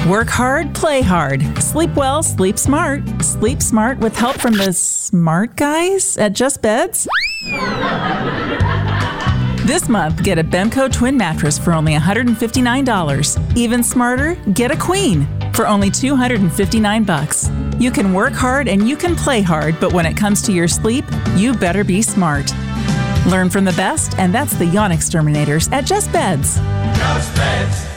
Work hard, play hard. Sleep well, sleep smart. Sleep smart with help from the smart guys at Just Beds. This month, get a Bemco twin mattress for only $159. Even smarter, get a queen for only $259. You can work hard and you can play hard, but when it comes to your sleep, you better be smart. Learn from the best, and that's the Yawn Exterminators at Just Beds. Just Beds.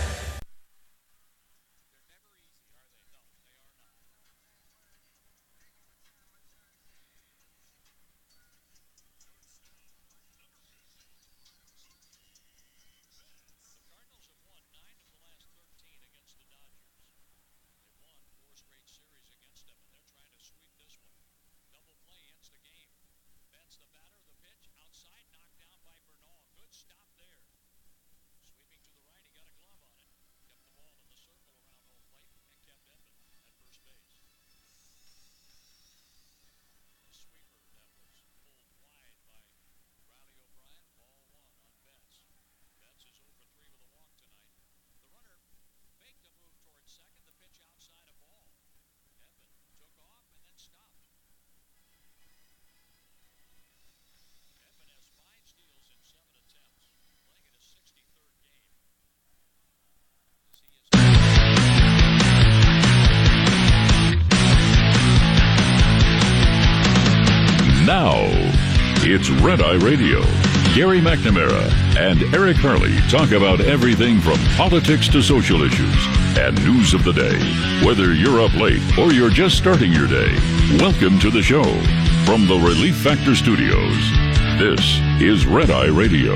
Now, it's Red Eye Radio. Gary McNamara and Eric Harley talk about everything from politics to social issues and news of the day. Whether you're up late or you're just starting your day, welcome to the show. From the Relief Factor Studios, this is Red Eye Radio.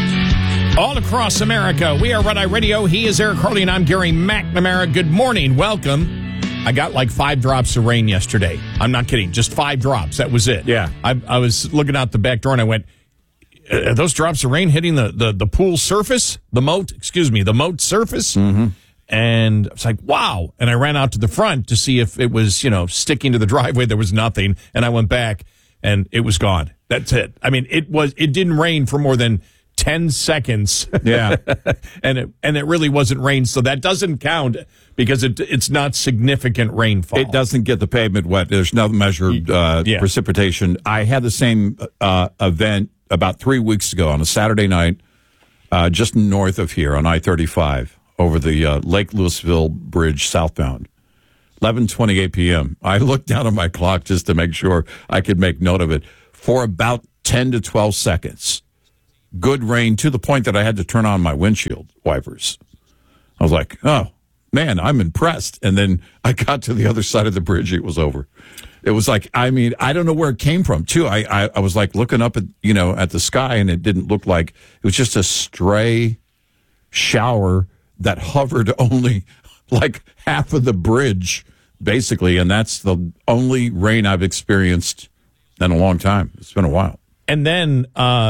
All across America, we are Red Eye Radio. He is Eric Harley, and I'm Gary McNamara. Good morning. Welcome. I got like 5 drops of rain yesterday. I'm not kidding. Just 5 drops. That was it. Yeah. I was looking out the back door, and I went, are those drops of rain hitting the pool surface? The moat surface? Mm-hmm. And I was like, wow. And I ran out to the front to see if it was, sticking to the driveway. There was nothing. And I went back, and it was gone. That's it. I mean, it didn't rain for more than 10 seconds. Yeah. and it really wasn't rain, so that doesn't count because it's not significant rainfall. It doesn't get the pavement wet. There's no measured precipitation. I had the same event about 3 weeks ago on a Saturday night just north of here on I-35 over the Lake Louisville Bridge southbound. 11:28 p.m. I looked down at my clock just to make sure I could make note of it. For about 10 to 12 seconds. Good rain to the point that I had to turn on my windshield wipers. I was like, oh, man, I'm impressed. And then I got to the other side of the bridge. It was over. It was like, I mean, I don't know where it came from, too. I was like looking up at, at the sky, and it didn't look like it was just a stray shower that hovered only like half of the bridge, basically. And that's the only rain I've experienced in a long time. It's been a while. And then,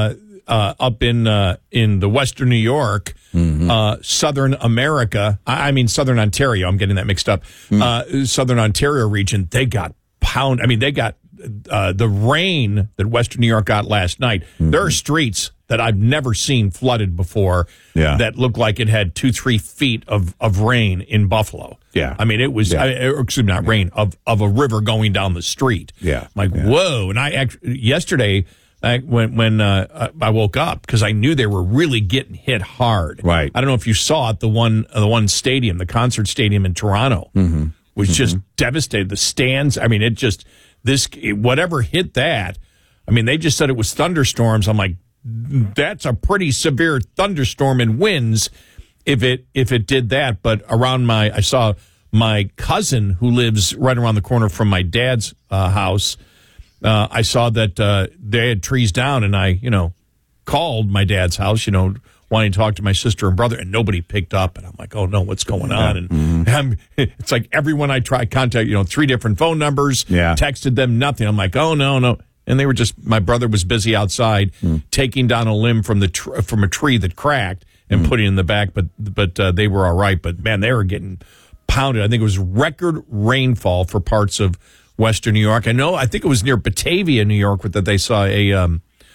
up in the Western New York, Southern America, I mean Southern Ontario, I'm getting that mixed up, Southern Ontario region, they got pounded. I mean, they got the rain that Western New York got last night. There are streets that I've never seen flooded before that look like it had 2-3 feet of rain in Buffalo. Yeah. I mean, it was, excuse me, not rain, of a river going down the street. Yeah. Like, whoa. And I actually, yesterday, when I woke up, because I knew they were really getting hit hard. Right. I don't know if you saw it. The one stadium, the concert stadium in Toronto, was just devastated. The stands. I mean, whatever hit that. I mean, they just said it was thunderstorms. I'm like, that's a pretty severe thunderstorm and winds if it did that. But I saw my cousin who lives right around the corner from my dad's house. I saw that they had trees down, and I, called my dad's house, wanting to talk to my sister and brother, and nobody picked up. And I'm like, oh, no, what's going on? And it's like everyone I try to contact, 3 different phone numbers, texted them, nothing. I'm like, oh, no. And they were my brother was busy outside taking down a limb from from a tree that cracked and putting it in the back, but they were all right. But, man, they were getting pounded. I think it was record rainfall for parts of Western New York. I think it was near Batavia, New York, that they saw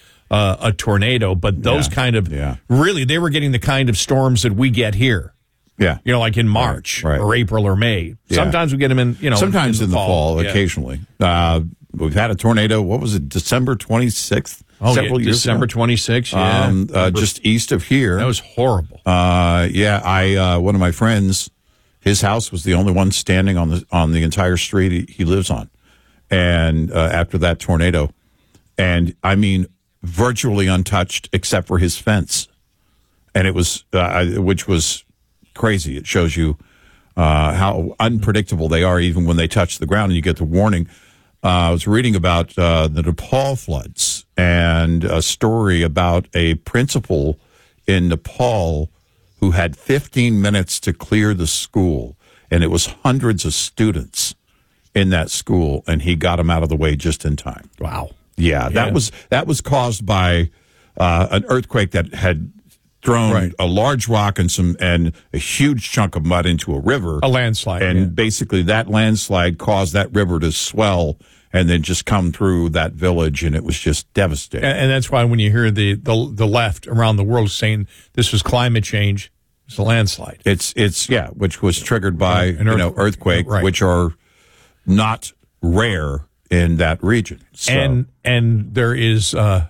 a tornado. But those really, they were getting the kind of storms that we get here. Yeah. Like in March or April or May. Yeah. Sometimes we get them in, sometimes in the fall occasionally. We've had a tornado, what was it, December 26th? Several years December 26th, yeah. Just east of here. That was horrible. One of my friends, his house was the only one standing on the entire street he lives on. And after that tornado, and I mean virtually untouched except for his fence. And it was, which was crazy. It shows you how unpredictable they are even when they touch the ground and you get the warning. I was reading about the Nepal floods and a story about a principal in Nepal who had 15 minutes to clear the school, and it was hundreds of students in that school, and he got them out of the way just in time. Wow. Yeah. That was caused by an earthquake that had thrown a large rock and a huge chunk of mud into a river. A landslide. And basically that landslide caused that river to swell and then just come through that village, and it was just devastating. And that's why when you hear the left around the world saying this was climate change, it's a landslide. It's which was triggered by an earthquake, which are not rare in that region. So. And there is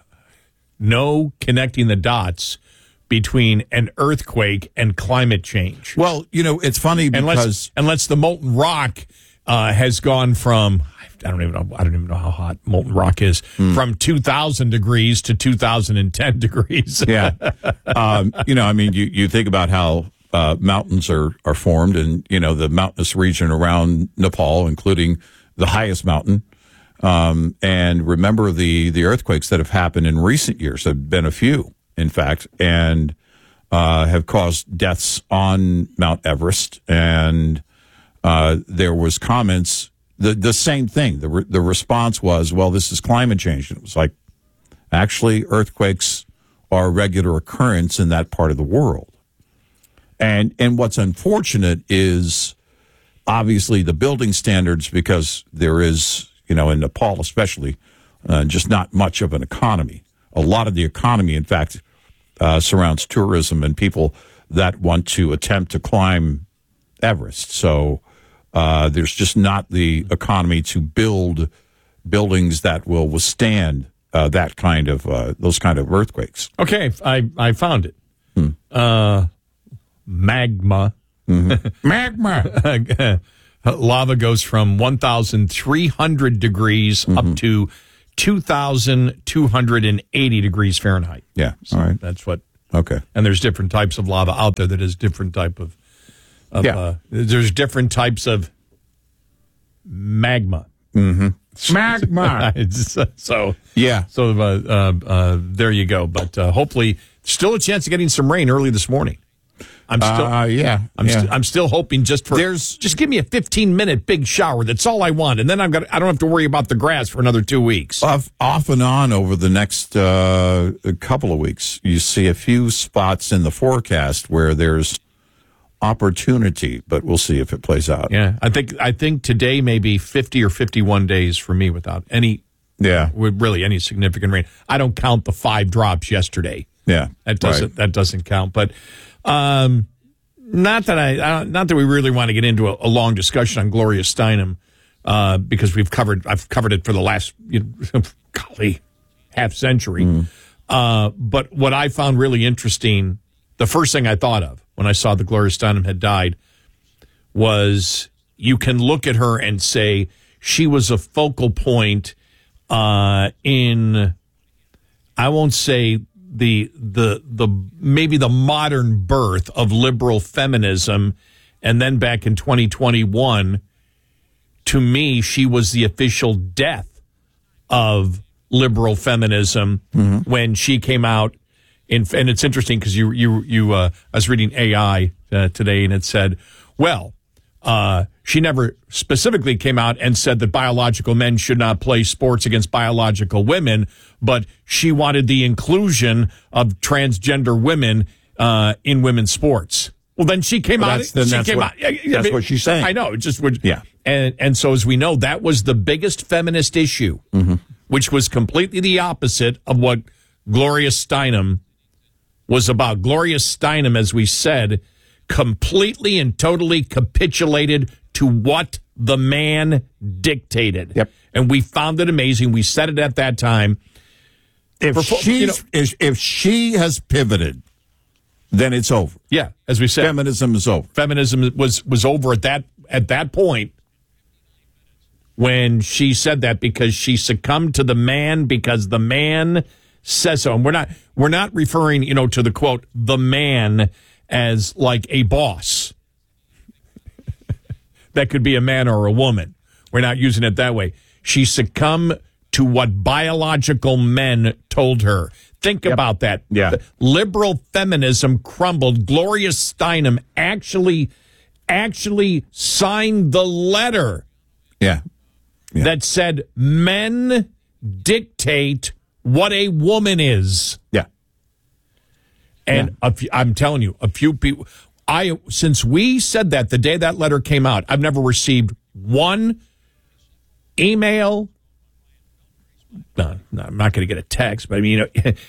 no connecting the dots between an earthquake and climate change. Well, it's funny because unless the molten rock has gone from I don't even know how hot molten rock is from 2,000 degrees to 2010 degrees. Yeah, you think about how mountains are formed, and the mountainous region around Nepal, including the highest mountain. And remember the earthquakes that have happened in recent years. There have been a few, in fact, and have caused deaths on Mount Everest. And there was comments, the same thing. The response was, well, this is climate change. And it was like, actually, earthquakes are a regular occurrence in that part of the world. And what's unfortunate is obviously the building standards, because there is, in Nepal especially, just not much of an economy. A lot of the economy, in fact, surrounds tourism and people that want to attempt to climb Everest. So there's just not the economy to build buildings that will withstand those kind of earthquakes. Okay, I found it. Magma. Mm-hmm. Magma. Lava goes from 1,300 degrees up to 2,280 degrees Fahrenheit. Yeah, so all right. That's what. Okay. And there's different types of lava out there that is different type of there's different types of magma. Mm-hmm. Magma. So there you go. But hopefully, still a chance of getting some rain early this morning. I'm still hoping just give me a 15-minute big shower. That's all I want, and then I don't have to worry about the grass for another 2 weeks. Off and on over the next couple of weeks, you see a few spots in the forecast where there's opportunity, but we'll see if it plays out. Yeah, I think today may be 50 or 51 days for me without any significant rain. I don't count the 5 drops yesterday. Yeah, that doesn't count, but. Not that we really want to get into a long discussion on Gloria Steinem, because I've covered it for the last half century. But what I found really interesting, the first thing I thought of when I saw that Gloria Steinem had died was you can look at her and say she was a focal point in, I won't say the maybe the modern birth of liberal feminism, and then back in 2021, to me, she was the official death of liberal feminism when she came out. And it's interesting because I was reading AI today, and it said, well, she never specifically came out and said that biological men should not play sports against biological women, but she wanted the inclusion of transgender women in women's sports. Well, then she came out. That's what she's saying. I know. It just would. Yeah. And so, as we know, that was the biggest feminist issue, which was completely the opposite of what Gloria Steinem was about. Gloria Steinem, as we said, completely and totally capitulated to what the man dictated. Yep. And we found it amazing. We said it at that time. If she has pivoted, then it's over. Yeah, as we said, feminism is over. Feminism was over at that point when she said that, because she succumbed to the man because the man says so. And we're not referring, to the quote the man as like a boss. That could be a man or a woman. We're not using it that way. She succumbed to what biological men told her. Think about that. Yeah. The liberal feminism crumbled. Gloria Steinem actually signed the letter that said men dictate what a woman is. Yeah. And I'm telling you, a few people, since we said that the day that letter came out, I've never received one email. No, I'm not going to get a text, but I mean,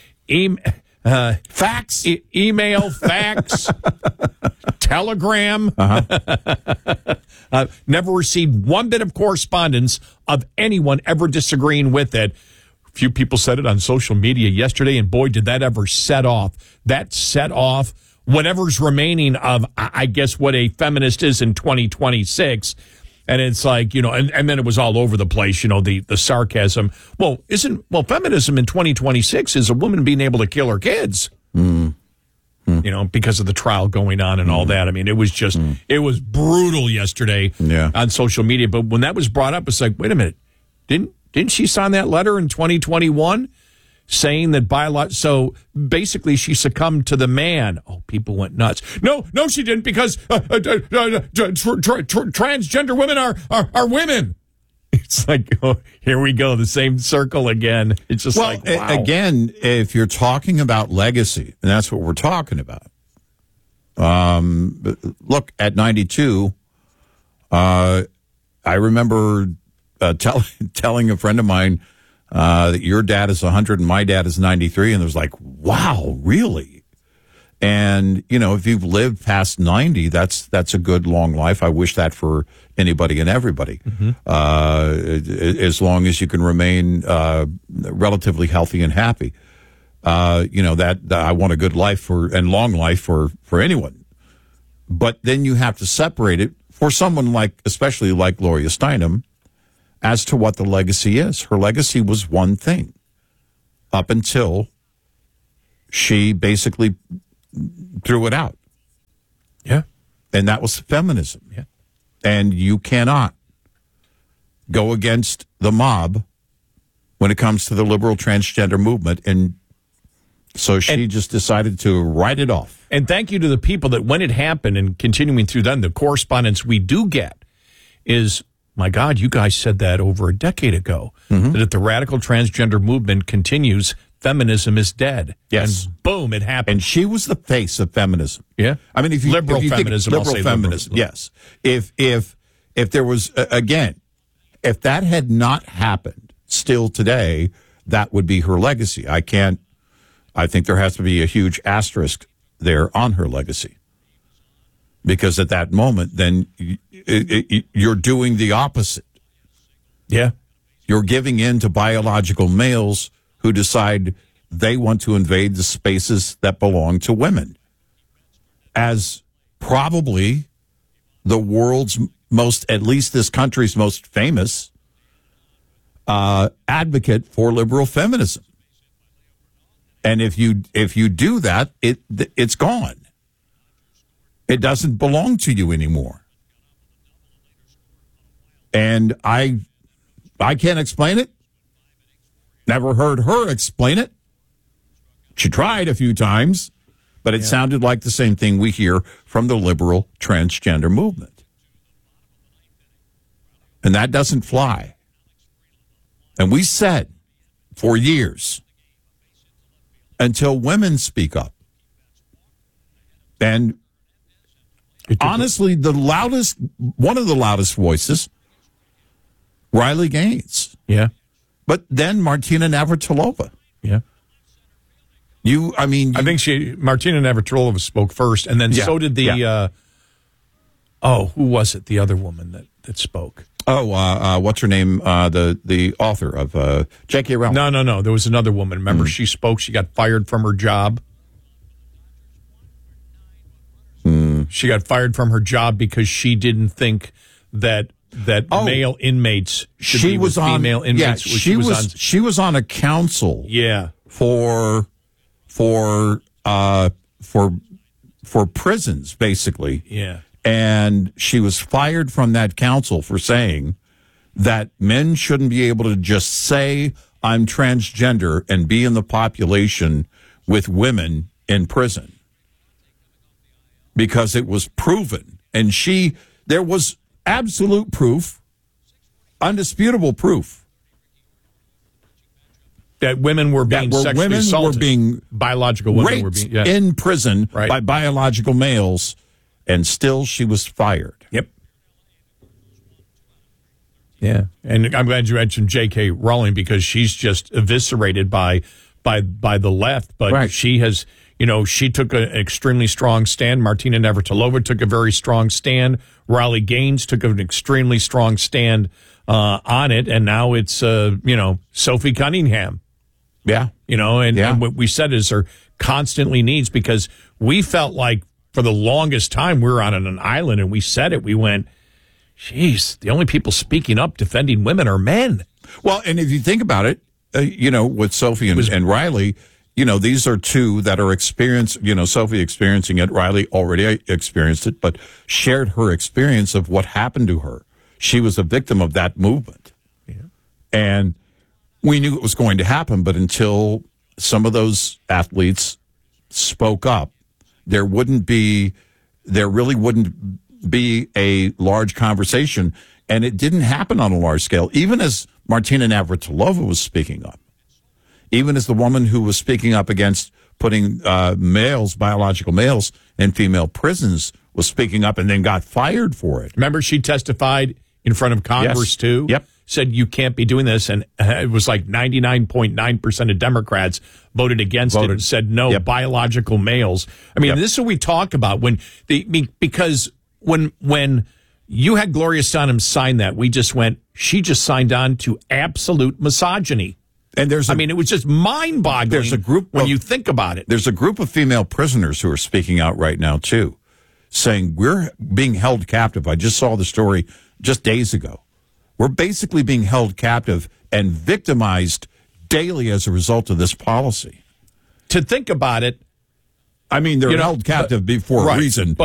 fax, email, fax, telegram. Never received one bit of correspondence of anyone ever disagreeing with it. A few people said it on social media yesterday, and boy, did that ever set off. That set off whatever's remaining of, I guess, what a feminist is in 2026. And it's like, and then it was all over the place, the sarcasm. Well, feminism in 2026 is a woman being able to kill her kids, because of the trial going on and all that. I mean, it was just, it was brutal yesterday on social media. But when that was brought up, it's like, wait a minute, didn't she sign that letter in 2021 saying that so basically she succumbed to the man? Oh, people went nuts. No, she didn't, because transgender women are women. It's like, oh, here we go, the same circle again. It's just wow. Again, if you're talking about legacy, and that's what we're talking about. Look, at 92, I remember telling a friend of mine that your dad is 100 and my dad is 93, and it was like, wow, really? And if you've lived past 90, that's a good long life. I wish that for anybody and everybody, as long as you can remain relatively healthy and happy. That I want a good life and long life for anyone. But then you have to separate it for someone especially like Gloria Steinem, as to what the legacy is. Her legacy was one thing up until she basically threw it out. Yeah. And that was feminism. Yeah. And you cannot go against the mob when it comes to the liberal transgender movement. And so she just decided to write it off. And thank you to the people that when it happened and continuing through then, the correspondence we do get is, my God, you guys said that over a decade ago, that if the radical transgender movement continues, feminism is dead. Yes. And boom, it happened. And she was the face of feminism. Yeah. I mean, liberal feminism. Liberal feminism, yes. If there was, again, if that had not happened still today, that would be her legacy. I think there has to be a huge asterisk there on her legacy. Because at that moment, then you're doing the opposite. Yeah. You're giving in to biological males who decide they want to invade the spaces that belong to women. As probably the world's at least this country's most famous advocate for liberal feminism. And if you do that, it's gone. It doesn't belong to you anymore. And I can't explain it. Never heard her explain it. She tried a few times, but it sounded like the same thing we hear from the liberal transgender movement. And that doesn't fly. And we said for years, until women speak up. And honestly, one of the loudest voices, Riley Gaines. Yeah. But then Martina Navratilova. Yeah. I think Martina Navratilova spoke first, and then so did the. Who was it? The other woman that spoke. What's her name? The author of J.K. Rowling. No. There was another woman. Remember, she spoke. She got fired from her job. She got fired from her job because she didn't think that male inmates should be with female inmates. Yeah, she was on a council. Yeah. For prisons, basically. Yeah. And she was fired from that council for saying that men shouldn't be able to just say, I'm transgender, and be in the population with women in prison. Because it was proven. And there was absolute proof, undisputable proof. That women were being sexually assaulted. Biological women were being in prison by biological males. And still she was fired. Yep. Yeah. And I'm glad you mentioned J.K. Rowling because she's just eviscerated by the left. But she has, she took an extremely strong stand. Martina Navratilova took a very strong stand. Riley Gaines took an extremely strong stand on it. And now it's, Sophie Cunningham. Yeah. And what we said is there constantly needs because we felt like, for the longest time, we were on an island, and we said it. We went, geez, the only people speaking up defending women are men. Well, and if you think about it, with Sophie and Riley, these are two that are experienced, Sophie experiencing it, Riley already experienced it, but shared her experience of what happened to her. She was a victim of that movement. Yeah. And we knew it was going to happen, but until some of those athletes spoke up, there really wouldn't be a large conversation, and it didn't happen on a large scale. Even as Martina Navratilova was speaking up, even as the woman who was speaking up against putting biological males in female prisons was speaking up and then got fired for it. Remember, she testified in front of Congress, too? Yep. Said you can't be doing this, and it was like 99.9% of Democrats voted against it and said no, biological males. I mean, this is what we talk about because when you had Gloria Steinem sign that, we just went, she just signed on to absolute misogyny. And it was just mind-boggling. There's a group when you think about it. There's a group of female prisoners who are speaking out right now too, saying we're being held captive. I just saw the story just days ago. We're basically being held captive and victimized daily as a result of this policy. To think about it, they're held captive for a reason,